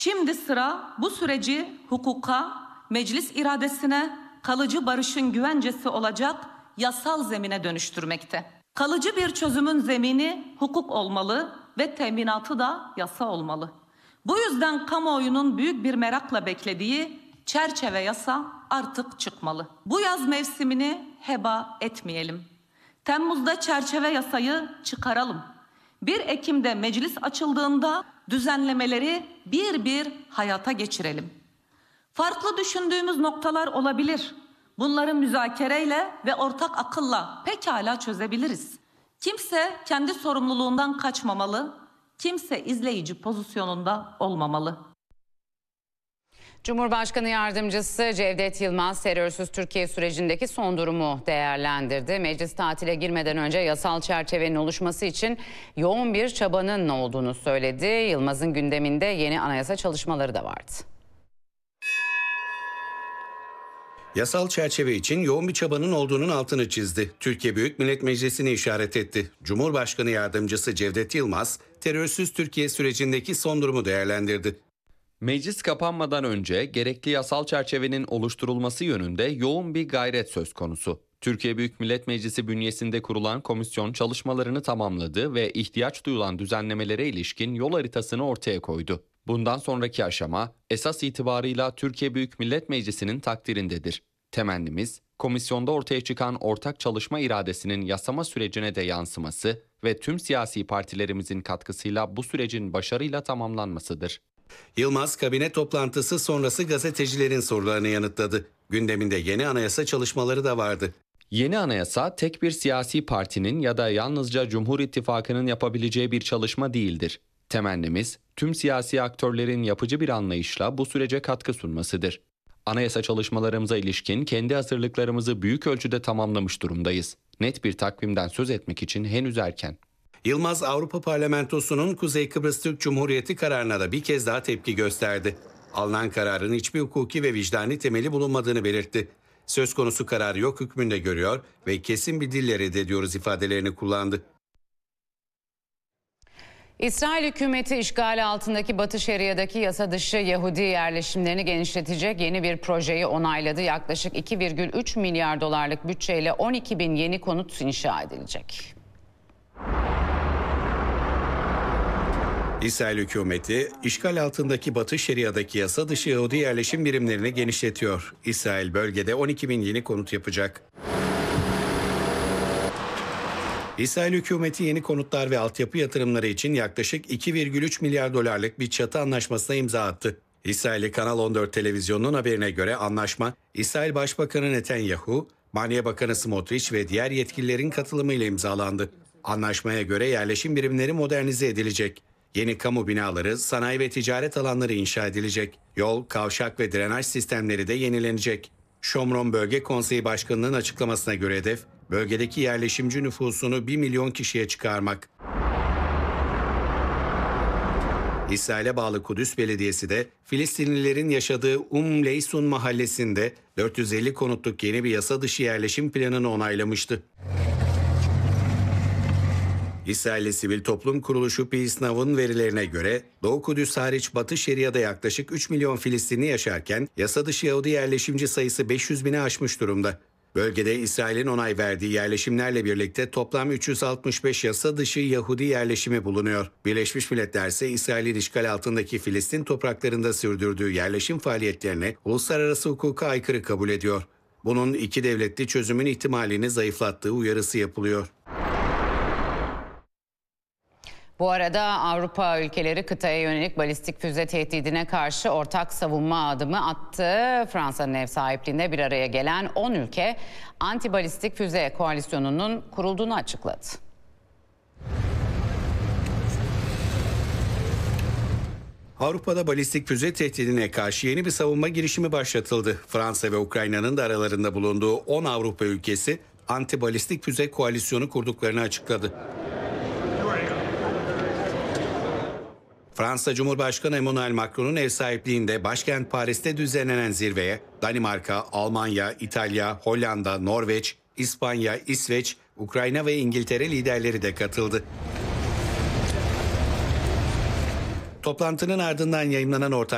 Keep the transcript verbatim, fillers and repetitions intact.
Şimdi sıra bu süreci hukuka, meclis iradesine, kalıcı barışın güvencesi olacak yasal zemine dönüştürmekte. Kalıcı bir çözümün zemini hukuk olmalı ve teminatı da yasa olmalı. Bu yüzden kamuoyunun büyük bir merakla beklediği çerçeve yasa artık çıkmalı. Bu yaz mevsimini heba etmeyelim. Temmuz'da çerçeve yasayı çıkaralım. bir Ekim'de meclis açıldığında düzenlemeleri bir bir hayata geçirelim. Farklı düşündüğümüz noktalar olabilir. Bunları müzakereyle ve ortak akılla pekala çözebiliriz. Kimse kendi sorumluluğundan kaçmamalı, kimse izleyici pozisyonunda olmamalı. Cumhurbaşkanı Yardımcısı Cevdet Yılmaz terörsüz Türkiye sürecindeki son durumu değerlendirdi. Meclis tatile girmeden önce yasal çerçevenin oluşması için yoğun bir çabanın olduğunu söyledi. Yılmaz'ın gündeminde yeni anayasa çalışmaları da vardı. Yasal çerçeve için yoğun bir çabanın olduğunun altını çizdi. Türkiye Büyük Millet Meclisi'ni işaret etti. Cumhurbaşkanı Yardımcısı Cevdet Yılmaz, terörsüz Türkiye sürecindeki son durumu değerlendirdi. Meclis kapanmadan önce gerekli yasal çerçevenin oluşturulması yönünde yoğun bir gayret söz konusu. Türkiye Büyük Millet Meclisi bünyesinde kurulan komisyon çalışmalarını tamamladı ve ihtiyaç duyulan düzenlemelere ilişkin yol haritasını ortaya koydu. Bundan sonraki aşama esas itibarıyla Türkiye Büyük Millet Meclisi'nin takdirindedir. Temennimiz, komisyonda ortaya çıkan ortak çalışma iradesinin yasama sürecine de yansıması ve tüm siyasi partilerimizin katkısıyla bu sürecin başarıyla tamamlanmasıdır. Yılmaz, kabine toplantısı sonrası gazetecilerin sorularını yanıtladı. Gündeminde yeni anayasa çalışmaları da vardı. Yeni anayasa tek bir siyasi partinin ya da yalnızca Cumhur İttifakı'nın yapabileceği bir çalışma değildir. Temennimiz, tüm siyasi aktörlerin yapıcı bir anlayışla bu sürece katkı sunmasıdır. Anayasa çalışmalarımıza ilişkin kendi hazırlıklarımızı büyük ölçüde tamamlamış durumdayız. Net bir takvimden söz etmek için henüz erken. Yılmaz, Avrupa Parlamentosu'nun Kuzey Kıbrıs Türk Cumhuriyeti kararına da bir kez daha tepki gösterdi. Alınan kararın hiçbir hukuki ve vicdani temeli bulunmadığını belirtti. Söz konusu kararı yok hükmünde görüyor ve kesin bir dille reddediyoruz ifadelerini kullandı. İsrail hükümeti işgali altındaki Batı Şeria'daki yasa dışı Yahudi yerleşimlerini genişletecek yeni bir projeyi onayladı. Yaklaşık iki virgül üç milyar dolarlık bütçeyle on iki bin yeni konut inşa edilecek. İsrail hükümeti, işgal altındaki Batı Şeria'daki yasa dışı Yahudi yerleşim birimlerini genişletiyor. İsrail bölgede on iki bin yeni konut yapacak. İsrail hükümeti yeni konutlar ve altyapı yatırımları için yaklaşık iki virgül üç milyar dolarlık bir çatı anlaşmasına imza attı. İsrailli Kanal on dört televizyonunun haberine göre anlaşma, İsrail Başbakanı Netanyahu, Maliye Bakanı Smotrich ve diğer yetkililerin katılımıyla imzalandı. Anlaşmaya göre yerleşim birimleri modernize edilecek. Yeni kamu binaları, sanayi ve ticaret alanları inşa edilecek. Yol, kavşak ve drenaj sistemleri de yenilenecek. Şomron Bölge Konseyi Başkanı'nın açıklamasına göre hedef, bölgedeki yerleşimci nüfusunu bir milyon kişiye çıkarmak. İsrail'e bağlı Kudüs Belediyesi de Filistinlilerin yaşadığı Um Leysun mahallesinde dört yüz elli konutluk yeni bir yasa dışı yerleşim planını onaylamıştı. İsrailli sivil toplum kuruluşu Peace Now'ın verilerine göre Doğu Kudüs hariç Batı Şeria'da yaklaşık üç milyon Filistinli yaşarken yasa dışı Yahudi yerleşimci sayısı beş yüz bini aşmış durumda. Bölgede İsrail'in onay verdiği yerleşimlerle birlikte toplam üç yüz altmış beş yasa dışı Yahudi yerleşimi bulunuyor. Birleşmiş Milletler ise İsrail'in işgal altındaki Filistin topraklarında sürdürdüğü yerleşim faaliyetlerini uluslararası hukuka aykırı kabul ediyor. Bunun iki devletli çözümün ihtimalini zayıflattığı uyarısı yapılıyor. Bu arada Avrupa ülkeleri kıtaya yönelik balistik füze tehdidine karşı ortak savunma adımı attı. Fransa'nın ev sahipliğinde bir araya gelen on ülke anti-balistik füze koalisyonunun kurulduğunu açıkladı. Avrupa'da balistik füze tehdidine karşı yeni bir savunma girişimi başlatıldı. Fransa ve Ukrayna'nın da aralarında bulunduğu on Avrupa ülkesi anti-balistik füze koalisyonu kurduklarını açıkladı. Fransa Cumhurbaşkanı Emmanuel Macron'un ev sahipliğinde başkent Paris'te düzenlenen zirveye Danimarka, Almanya, İtalya, Hollanda, Norveç, İspanya, İsveç, Ukrayna ve İngiltere liderleri de katıldı. Toplantının ardından yayımlanan ortak